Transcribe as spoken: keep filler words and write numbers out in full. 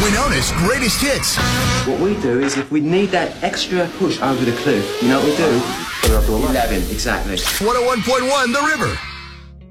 Winona's greatest hits. What we do is if we need that extra push over the cliff, you know what we do? Put it up to eleven. eleven, exactly. one oh one point one The River.